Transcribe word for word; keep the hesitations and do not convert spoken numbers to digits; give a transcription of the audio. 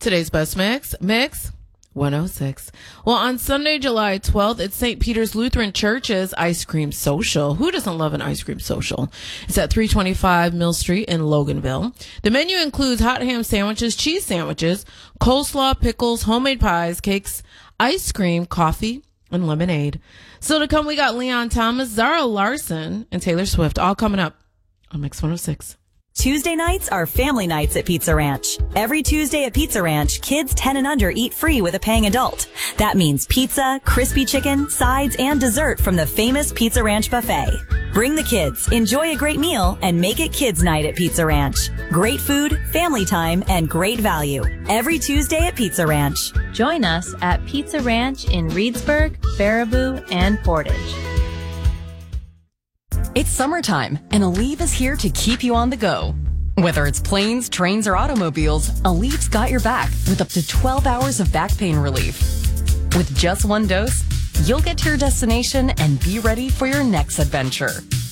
Today's best mix, Mix one oh six. Well, on Sunday, July twelfth, it's Saint Peter's Lutheran Church's Ice Cream Social. Who doesn't love an ice cream social? It's at three twenty-five Mill Street in Loganville. The menu includes hot ham sandwiches, cheese sandwiches, coleslaw, pickles, homemade pies, cakes, ice cream, coffee, and lemonade. So to come, we got Leon Thomas, Zara Larson, and Taylor Swift, all coming up on Mix one oh six. Tuesday nights are family nights at Pizza Ranch. Every Tuesday at Pizza Ranch, kids ten and under eat free with a paying adult. That means pizza, crispy chicken, sides, and dessert from the famous Pizza Ranch buffet. Bring the kids, enjoy a great meal, and make it kids' night at Pizza Ranch. Great food, family time, and great value. Every Tuesday at Pizza Ranch. Join us at Pizza Ranch in Reedsburg, Baraboo, and Portage. It's summertime, and Aleve is here to keep you on the go. Whether it's planes, trains, or automobiles, Aleve's got your back with up to twelve hours of back pain relief. With just one dose, you'll get to your destination and be ready for your next adventure.